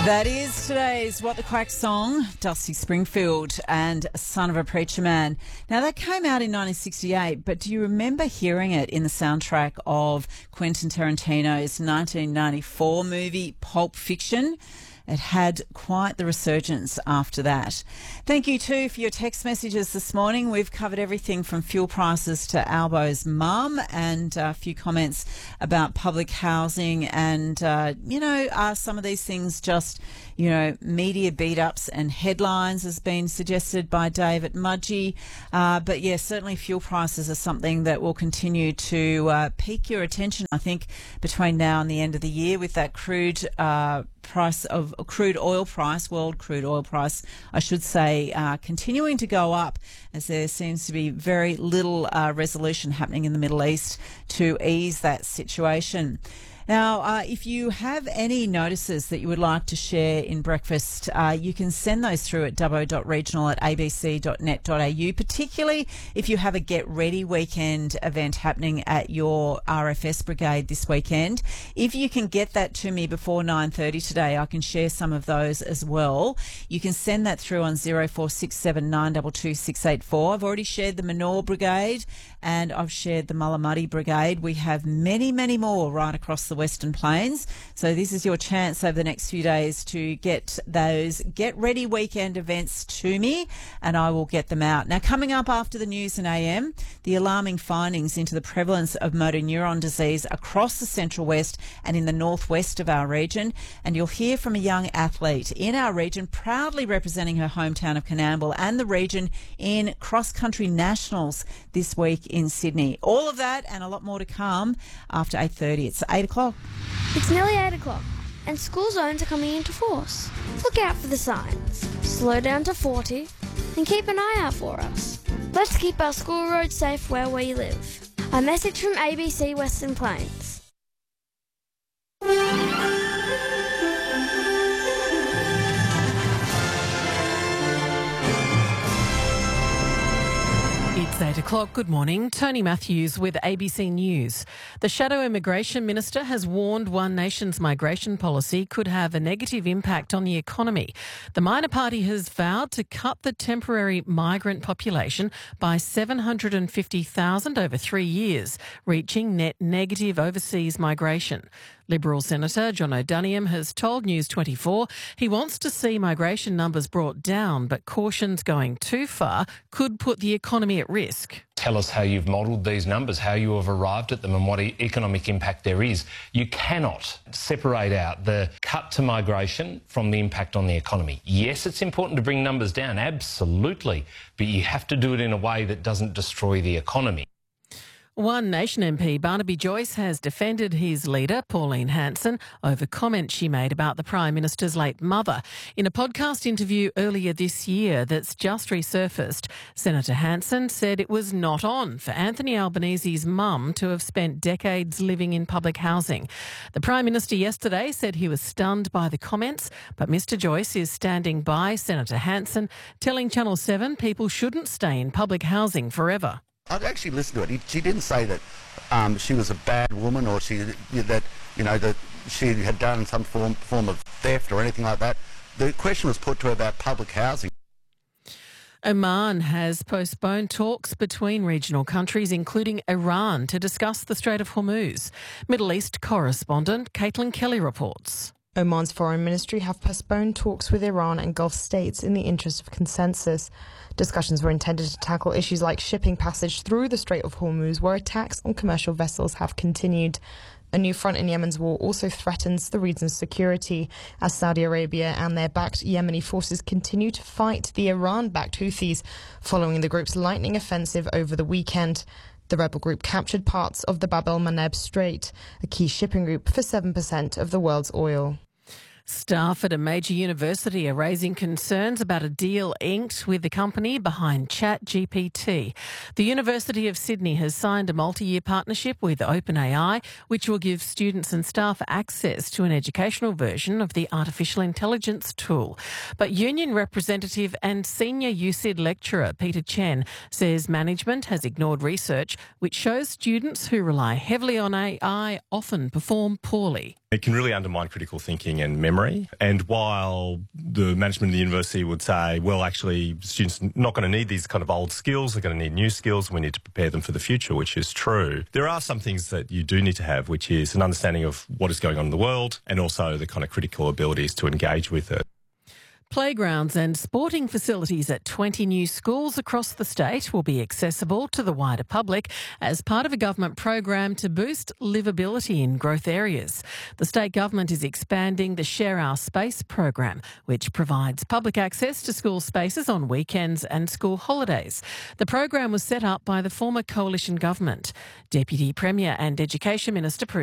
That is today's What the Crack song, Dusty Springfield and Son of a Preacher Man. Now, that came out in 1968, but do you remember hearing it in the soundtrack of Quentin Tarantino's 1994 movie Pulp Fiction? It had quite the resurgence after that. Thank you too for your text messages this morning. We've covered everything from fuel prices to Albo's mum and a few comments about public housing and, are some of these things just, media beat-ups and headlines has been suggested by David Mudgee. But yes, certainly fuel prices are something that will continue to pique your attention, I think, between now and the end of the year with that crude oil price, world crude oil price, I should say, continuing to go up as there seems to be very little resolution happening in the Middle East to ease that situation. Now, if you have any notices that you would like to share in breakfast, you can send those through at dubbo.regional@abc.net.au, particularly if you have a Get Ready weekend event happening at your RFS brigade this weekend. If you can get that to me before 9:30 today, I can share some of those as well. You can send that through on 0467 922 684. I've already shared the Manor Brigade and I've shared the Mullamuddy Brigade. We have many, many more right across the Western Plains. So this is your chance over the next few days to get those Get Ready weekend events to me and I will get them out. Now, coming up after the news and AM, the alarming findings into the prevalence of motor neuron disease across the Central West and in the northwest of our region. And you'll hear from a young athlete in our region proudly representing her hometown of Coonamble and the region in cross-country nationals this week in Sydney. All of that and a lot more to come after 8:30. It's 8 o'clock. It's nearly 8 o'clock and school zones are coming into force. Look out for the signs. Slow down to 40 and keep an eye out for us. Let's keep our school roads safe where we live. A message from ABC Western Plains. It's 8 o'clock. Good morning. Tony Matthews with ABC News. The Shadow Immigration Minister has warned One Nation's migration policy could have a negative impact on the economy. The minor party has vowed to cut the temporary migrant population by 750,000 over 3 years, reaching net negative overseas migration. Liberal Senator John O'Doniam has told News 24 he wants to see migration numbers brought down, but cautions going too far could put the economy at risk. Tell us how you've modelled these numbers, how you have arrived at them and what economic impact there is. You cannot separate out the cut to migration from the impact on the economy. Yes, it's important to bring numbers down, absolutely, but you have to do it in a way that doesn't destroy the economy. One Nation MP Barnaby Joyce has defended his leader, Pauline Hanson, over comments she made about the Prime Minister's late mother. In a podcast interview earlier this year that's just resurfaced, Senator Hanson said it was not on for Anthony Albanese's mum to have spent decades living in public housing. The Prime Minister yesterday said he was stunned by the comments, but Mr Joyce is standing by Senator Hanson, telling Channel 7 people shouldn't stay in public housing forever. I'd actually listened to it. She didn't say that she was a bad woman or that she had done some form of theft or anything like that. The question was put to her about public housing. Oman has postponed talks between regional countries, including Iran, to discuss the Strait of Hormuz. Middle East correspondent Caitlin Kelly reports. Oman's foreign ministry have postponed talks with Iran and Gulf states in the interest of consensus. Discussions were intended to tackle issues like shipping passage through the Strait of Hormuz, where attacks on commercial vessels have continued. A new front in Yemen's war also threatens the region's security as Saudi Arabia and their backed Yemeni forces continue to fight the Iran-backed Houthis following the group's lightning offensive over the weekend. The rebel group captured parts of the Bab el-Mandeb Strait, a key shipping route for 7% of the world's oil. Staff at a major university are raising concerns about a deal inked with the company behind ChatGPT. The University of Sydney has signed a multi-year partnership with OpenAI, which will give students and staff access to an educational version of the artificial intelligence tool. But union representative and senior USyd lecturer Peter Chen says management has ignored research which shows students who rely heavily on AI often perform poorly. It can really undermine critical thinking and memory. And while the management of the university would say, well, actually, students are not going to need these kind of old skills, they're going to need new skills, we need to prepare them for the future, which is true. There are some things that you do need to have, which is an understanding of what is going on in the world and also the kind of critical abilities to engage with it. Playgrounds and sporting facilities at 20 new schools across the state will be accessible to the wider public as part of a government program to boost livability in growth areas. The state government is expanding the Share Our Space program, which provides public access to school spaces on weekends and school holidays. The program was set up by the former coalition government. Deputy Premier and Education Minister